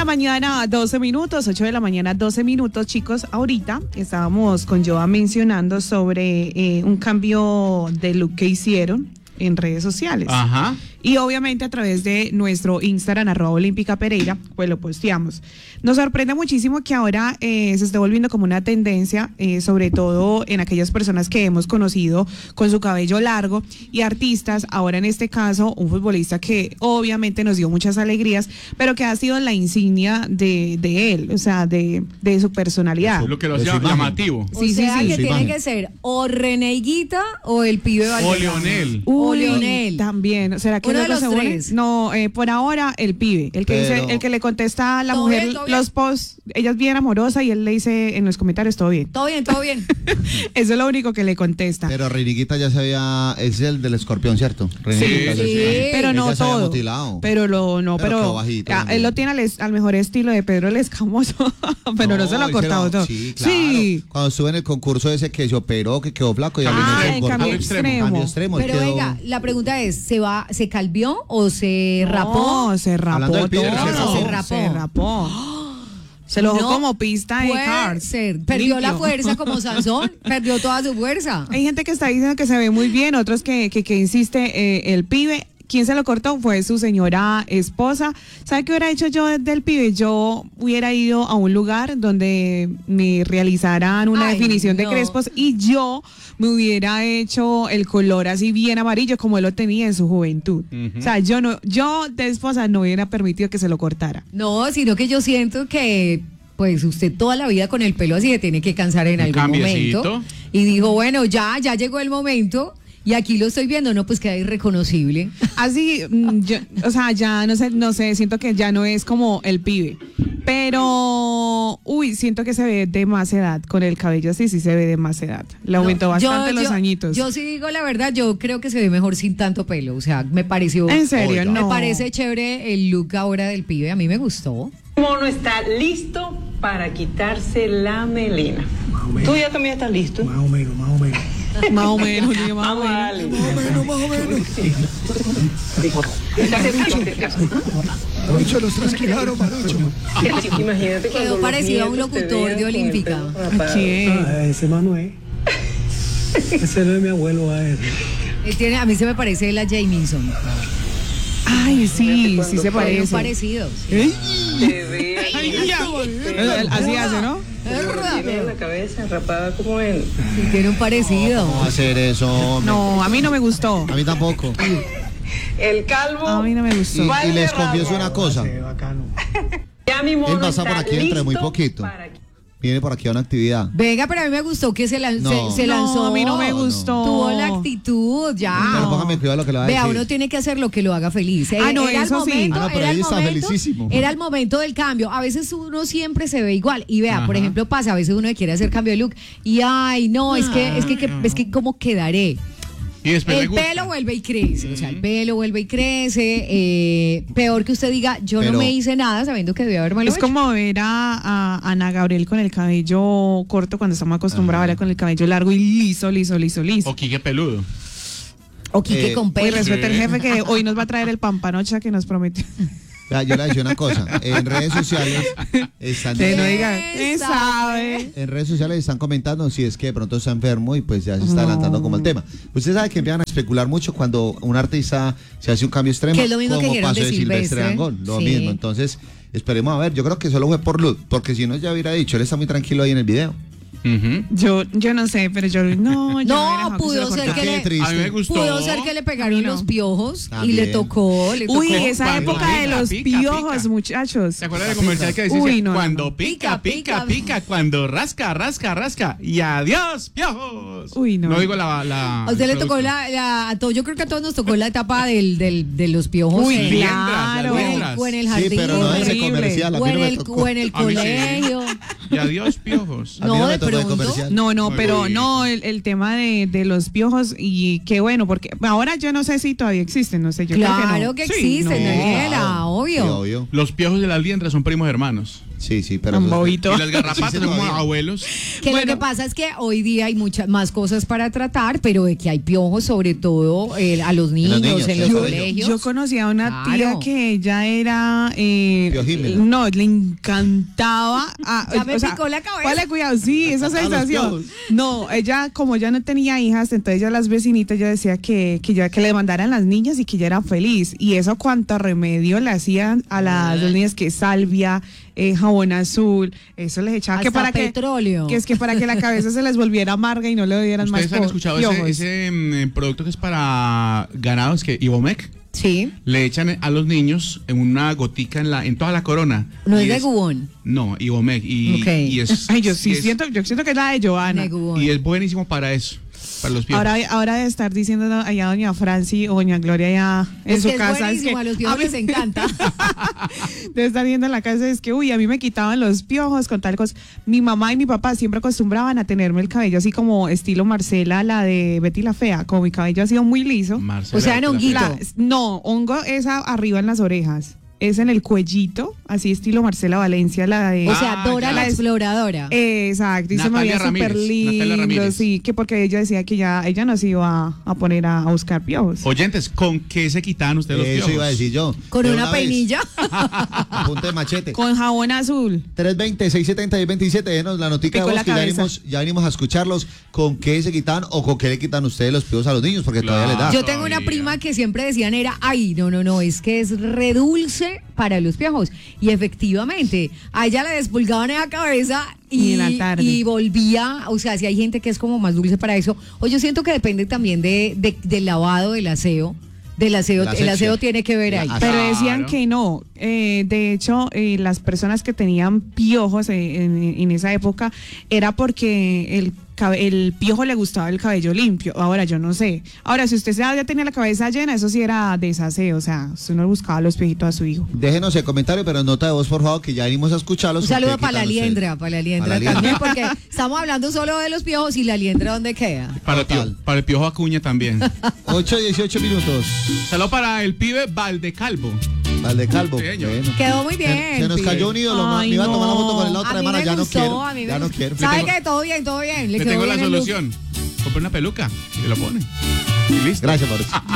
la mañana, 12 minutos, 8 de la mañana, 12 minutos, chicos. Ahorita estábamos con Joa mencionando sobre un cambio de look que hicieron en redes sociales. Ajá. Y obviamente a través de nuestro Instagram, @olímpica_pereira, pues lo posteamos. Nos sorprende muchísimo que ahora se esté volviendo como una tendencia, sobre todo en aquellas personas que hemos conocido con su cabello largo y artistas, ahora en este caso un futbolista que obviamente nos dio muchas alegrías, pero que ha sido la insignia de él, o sea, de su personalidad. Eso es lo que lo hace llamativo. O sea que tiene que ser o René Higuita o el pibe O Leonel. O Leonel. También, ¿será que uno de luego los se une? tres? No, por ahora el pibe, el que Pero... dice, el que le contesta a la ¿Todo mujer bien, todo bien? los posts, ella es bien amorosa y él le dice en los comentarios todo bien. Todo bien, todo bien. Eso es lo único que le contesta. Pero Reniguita ya sabía, es el del escorpión, ¿cierto? Reniguita, sí. Pero Ella no se había todo. mutilado. Pero quedó bajito, él lo tiene al mejor estilo de Pedro el Escamoso, pero no se lo ha cortado todo. Sí, claro. Sí. Cuando estuve en el concurso ese que se operó, que quedó flaco y en cambio extremo. Cambio extremo. Pero quedó... venga, la pregunta es, ¿se calvió o se rapó? No, se rapó Hablando del pibe, todo. se rapó. Se rapó. Se lo dejó No como pista de puede cars. ser. Perdió la Limpio. fuerza como Sansón, perdió toda su fuerza. Hay gente que está diciendo que se ve muy bien, otros que insiste el pibe. ¿Quién se lo cortó? Fue su señora esposa. ¿Sabe qué hubiera hecho yo del pibe? Yo hubiera ido a un lugar donde me realizaran una Ay, definición de no. crespos y yo me hubiera hecho el color así bien amarillo como él lo tenía en su juventud. O sea, yo de esposa no hubiera permitido que se lo cortara. No, sino que yo siento que pues usted toda la vida con el pelo así se tiene que cansar en Un algún cambiecito. momento. Y dijo, bueno, ya llegó el momento. Y aquí lo estoy viendo, no, pues queda irreconocible. Así, o sea, ya no sé, siento que ya no es como el pibe. Pero, siento que se ve de más edad. Con el cabello así, sí se ve de más edad. Le aumentó bastante los añitos. Yo sí digo la verdad, yo creo que se ve mejor sin tanto pelo. O sea, me pareció. ¿En serio? Oiga. No. Me parece chévere el look ahora del pibe. A mí me gustó. Mono está listo para quitarse la melena. ¿Tú ya también estás listo? Más o menos. Más o menos, digo, más o Vamos a menos. darle. Marucho, los tranquilaron, Marucho. Imagínate cuando Quedó los parecido a un nietos te locutor vean de con el Olímpica. pelo rapado. ¿Quién? Ese Manuel. Ese no es mi abuelo AR. A mí se me parece la Jamison. Ay, sí se Fueron parece. parecidos. Te ve Así hace, ¿no? lo tiene en la cabeza rapada como él. Sí, tiene un parecido. ¿Cómo va a hacer eso, hombre? No, a mí no me gustó. A mí tampoco. El calvo. A mí no me gustó. Y les confieso una cosa. Qué bacano. Ya mi mono Él pasa por está aquí dentro de muy listo poquito. para- Viene por aquí a una actividad. Venga, pero a mí me gustó que se No. lanzó. No, a mí no me gustó. Tuvo la actitud, ya. Pero póngame cuidado lo que le va a Vea, decir. uno tiene que hacer lo que lo haga feliz. No, Era el eso sí. momento, Ah, no, pero era ahí el está momento, felicísimo. era el momento del cambio. A veces uno siempre se ve igual. Y vea, por Ajá. ejemplo, pasa, a veces uno quiere hacer cambio de look. Y ay, no, es que cómo quedaré. Y después le El gusta. pelo vuelve y crece, o sea, el pelo vuelve y crece. Peor que usted diga, yo Pero- no me hice nada sabiendo que debía haberme lo Es hecho. como ver a Ana Gabriel con el cabello corto cuando estamos acostumbrados a verla con el cabello largo y liso. O Quique Peludo. O Quique con Hoy pelo. respeta el jefe que hoy nos va a traer el pampanocha que nos prometió. Vea, yo le decía una cosa. En redes sociales están... Que no diga, ¿Quién sabe? En redes sociales están comentando si es que de pronto está enfermo y pues ya se está adelantando como el tema. Usted sabe que empiezan a especular mucho cuando un artista se hace un cambio extremo, Que es lo mismo que como dijeron pasó de de Silvestre Silvestre. Dangond, lo Sí. mismo. Entonces, esperemos a ver. Yo creo que solo fue por luz, porque si no ya hubiera dicho, él está muy tranquilo ahí en el video. Yo no sé, pero yo no. Yo No, hubiera dejado pudo que se lo ser cortara. que Qué le- triste. A mí me gustó. Pudo ser que le pegaron No. los piojos y También. le tocó. Uy, esa Cuando época de pica, los pica, piojos, pica. muchachos. ¿Se acuerdan del comercial que decía? Uy, no, cuando no, no. pica, Pica, pica, pica, cuando rasca, rasca, rasca. Y adiós, piojos. Uy, no. No digo la A usted le tocó a todos, yo creo que a todos nos tocó la etapa de los piojos. Uy, en- claro. o en el- o en el Sí, jardín. pero no ese horrible. comercial. A o mí en no me el, tocó. o en el A mí sí. colegio. Y adiós, piojos. A mí No, no de me tocó el pronto. comercial. No, Muy pero bonito. no, el tema de los piojos y qué bueno, porque ahora yo no sé si todavía existen, no sé, yo creo que no. Claro que Sí, existen, no. Daniela, Sí, obvio. obvio. Los piojos de la liendra son primos hermanos. Sí, pero Tan bobito. Y las garrapatas Sí, son como todavía. abuelos. Que lo Bueno. que pasa es que hoy día hay muchas más cosas para tratar, pero de que hay piojos, sobre todo a los niños, niños, en los sí. colegios. Yo conocí a una tía Claro. que ella era. Piojímena. No, le encantaba. Ya me picó la cabeza. Vale, cuidado, sí, esa Atacar los sensación. piojos. No, ella, como ya no tenía hijas, entonces ya las vecinitas ya decía que le mandaran las niñas y que ella era feliz. Y eso, cuánto remedio le hacían a las dos niñas, que salvia, jabón azul, eso les echaba que Hasta para petróleo. que es que para que la cabeza se les volviera amarga y no le dieran más ¿Ustedes han escuchado piojos. ese producto que es para ganados, que Ivomec? Sí. Le echan a los niños en una gotica en toda la corona. No Y es de Gubón. No, Ivomec. Y, Ok. y es, Ay, yo y sí es- siento que es la de Joana. De Gubón. Y es buenísimo para eso, para los piojos. Ahora de estar diciendo allá doña Franci o doña Gloria allá en Es su que es casa, buenísimo, a los piojos les encanta. de estar viendo en la casa, es que uy, a mí me quitaban los piojos con tal cosa. Mi mamá y mi papá siempre acostumbraban a tenerme el cabello así como estilo Marcela, la de Betty la Fea, como mi cabello ha sido muy liso. Marcela, O sea, en la- honguito. No, hongo es arriba en las orejas, es en el cuellito, así estilo Marcela Valencia, la de... O sea, Ah, Dora ya. la exploradora. Exacto, y se me Natalia veía súper Ramírez, Natalia lindo, Ramírez. sí, que porque ella decía que ella no se iba a poner a buscar piojos. Oyentes, ¿con qué se quitaban ustedes los Eso piojos? iba a decir yo. Con De una vez, peinilla. a punta de machete. Con jabón azul. 320-670-1027, denos la notica de Picó voz la que cabeza. ya venimos a escucharlos. ¿Con qué se quitan o con qué le quitan ustedes los piojos a los niños? Porque todavía les da. Yo tengo una Todavía. prima que siempre decían era, ay, no, es que es redulce para los piojos. Y efectivamente, a ella le despulgaban en la cabeza Y en la tarde. y volvía, o sea, si hay gente que es como más dulce para eso. O yo siento que depende también del lavado, del aseo. El aseo tiene que ver ahí. La- Pero Claro. decían que no. De hecho, las personas que tenían piojos en esa época era porque el piojo le gustaba el cabello limpio. Ahora yo no sé. Ahora, si usted ya tenía la cabeza llena, eso sí era desaseo. O sea, usted no buscaba los piojitos a su hijo. Déjenos el comentario, pero nota de voz, por favor, que ya venimos a escucharlos. Un ¿Con saludo qué para la quitan ustedes? liendra, también, porque estamos hablando solo de los piojos y la liendra, ¿dónde queda? Total. Para el piojo Acuña también. 8:18 minutos. Saludo para el pibe Valdecalvo. Valdecalvo. Sí, señor. Bueno. Quedó muy bien. Se nos pibe. cayó un ídolo. Ay, Me iba a tomar la foto con la A otra mí hermana. me Ya no gustó, quiero. a mí me Ya no gustó. quiero. ¿Sabe tengo- qué? Todo bien. Le Le quedó tengo la bien el look. solución. Compre una peluca y lo pone. Y listo. Gracias, Mauricio.